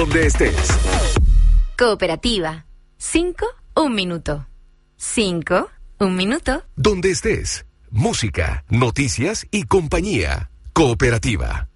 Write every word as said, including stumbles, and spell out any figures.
Donde estés. Cooperativa. Cinco, un minuto. Cinco, un minuto. Donde estés. Música, noticias y compañía. Cooperativa.